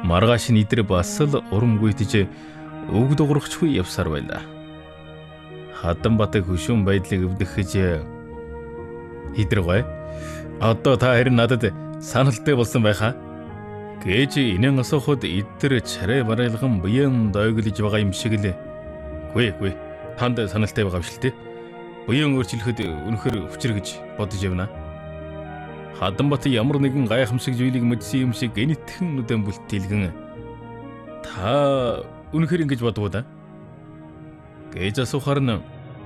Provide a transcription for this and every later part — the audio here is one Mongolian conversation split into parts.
Маргааш нь идэр бас л урам гүйтэж үг дуурахчгүй явсаар байлаа. Хатанбат хөшүүн байдлыг өвдөхөж идэр гой. Одоо та харин надад саналтай болсон байхаа гэж инэн асуухад идэр чарай барайлган буян дойглож байгаа юм шиг л. Гүй танд саналтай байгаа биш л те. Буян өөрчлөхөд үнэхэр хүчрэ гэж бодож явна. Хатанбат ямар нэгэн гайхамшиг зүйлийг мэдсэн юм шиг гэнэтхэн нүдэн бүлтэлгэн та үнэхэр ингэж бодов уу да? Гэж асуухаар нь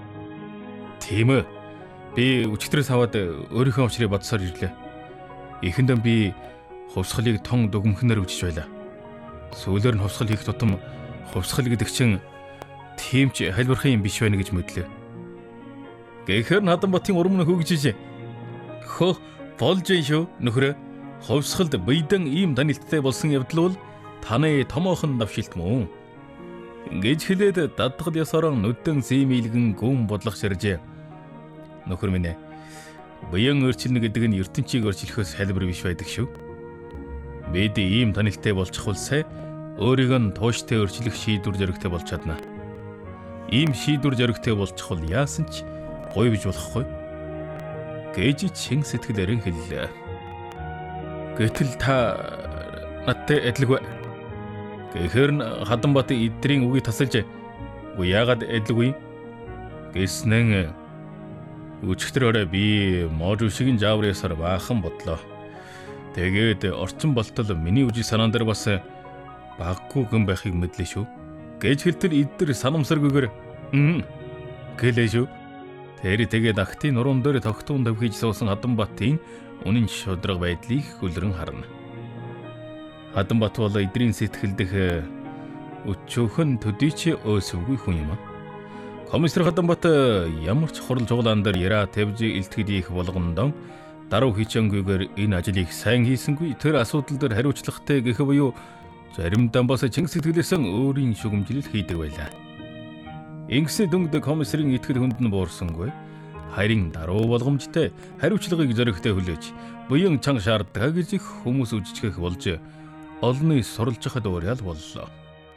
тийм ээ. Би өчтөрөөс аваад өөрийнхөө учрыг бодсоор ирлээ. Эхэндээ би хувьсгалыг тон дүгмхнээр үжиж байлаа. Сүүлээр нь хувьсгал хийх тутам хувьсгал гэдэг чинь тийм ч хальбархан юм биш байна гэж мэдлээ. Гэхээр нь Хатанбатын урам нь хөгжиж хөө болж шүү нөхрөө хувьсгалд биедан ийм танилттай болсон явдал бол таны томоохон давшилт мөн. Гэж хэлээд дадгал ясараа нүдэн зэмилгэн гүн бодлох ширжээ. Нөхөр минь буян өөрчлөнө гэдэг нь ертөнцийг өөрчлөхөөс хэлбэр биш байдаг шүү. Бид ийм танилттай болчихвол сая өөрийг нь тууштай өөрчлөх шийдвэр зоригтой болж чадна. Ийм шийдвэр зоригтой болчихвол яасан ч гоё биж болохгүй. Гэж чин сэтгэлээрэн хэллээ. Гэтэл та надтай адилгүй. Гэхээр нь Хатанбат идрийн үгийг тасалж яагаад адилгүй гэснэн өчигдөр би можушигын жааврыасаар баахан бодлоо. Тэгээд орчин болтол миний үжиг санаан дээр бас баггүй гэн байхыг мэдлээ шүү. Гэж хэлтэл идэр санамсаргүйгээр гэлээ шүү. Тэгээд ахтын нуруунд дээр тогтун тавьж суусан Хатанбатын үнэн шудраг байдлыг хүлрэн харна. Хатанбат бол идрийн сэтгэлдэх өчөөхөн төдийч өөсөвгүй хүн юм. Комиссар Хатанбат ямар ч хурал жуглаан дээр яраа тавьж илтгэл хийх болгондоо даруй хичээнгүйгээр энэ ажлыг сайн хийсэнгүй тэр асуудал дээр хариуцлагатай гэх буюу заримдаа бас чин сэтгэлээсээ өөрийн шүгэмжлэл хийдэг байлаа. Ингэсэн дүнг комиссарын итгэл хүнд нь буурсангүй. Харин даруй болгомжтой хариуцлагыг зоригтой хүлээж буян чанга шаарддаг гэж их хүмүүс үжижгэх болж олны суралцах дуурайал боллоо.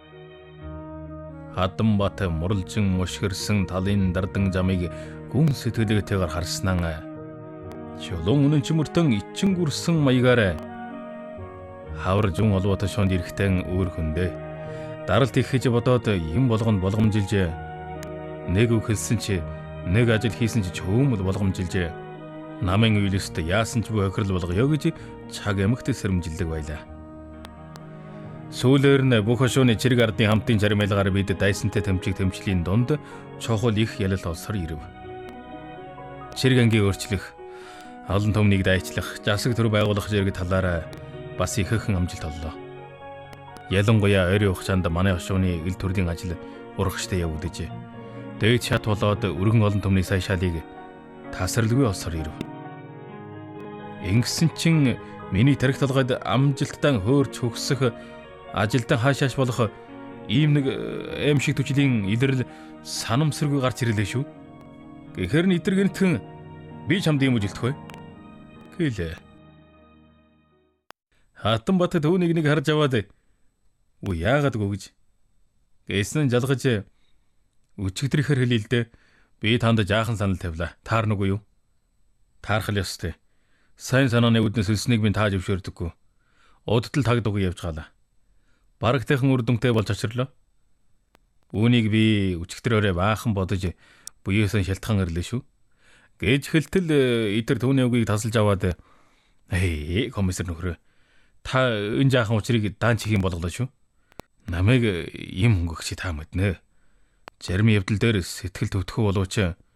Хатанбат муралжин мушгирсан талын дардан замыг гүн сэтгэлгээтэйгээр харснаа чулуун үнэн чимэртэн ичин гүрсэн маягаар хавар жун олоотой шонд ирэхтэн өөр хөндөө даралт их гэж бодоод юм болгонд болгомжилж нэг үг хэлсэн чи нэг ажил хийсэн чи чөөмөл болгомжилж намын үйлэст яасан ч бүх охирол болгоё гэж цаг эмэгт сэрэмжилдэг байлаа. Сүүлээр нь бүх хошууны чирэг ардын хамтын жармайлгаар бид дайсантай тэмцлийн дунд чухал их ялал олсоор ирэв. Чирэг ангийн өөрчлөх, олон түмнийг дайчлах, засаг төр байгуулах зэрэг талаараа бас ихэнхэн амжилт оллоо. Ялангуяа ойрын хугацаанд манай хошууны ил төрлийн ажил урагштай явагдаж, дээд шат болоод өргөн олон түмний сайшаалыг тасралгүй олсоор ирэв. Ингэсэн чин миний тарих талгайд амжилттай хөөрч хөгсөх ажилдан хаашааш болох ийм нэг аим шиг төчлийн илрэл санамсаргүй гарч ирлээ шүү. Гэхээр нь идэр гэнэтхэн би чамд юм үжилтгүй гэлээ. Хатанбат түүнийг нэг харж аваад үу яагаад гүгж гэсэн жалгаж өчигдрийнхэр хэлээ л дээ. Би танд жаахан санал тавилаа. Таарнаггүй юу? Таархал ёстой. Сайн санааны үднэс өлснийг би тааж өвшөөрдөггүй. Удтал тагдаг явж гаалаа. Барагтайхан үр дүнтэй болж очирлоо. Үүнийг би өчигдөр баахан бодож буяасан шалтгаан ирлээ шүү. Гэж хэлтэл идэр түүний үгийг тасалж аваад комиссар нөхрөө та энэ жаахан учрыг даан чих юм болголоо шүү. Намайг юм хөнгөх чи та мэднэ. Зарим явдал дээр сэтгэл төвтгөө болооч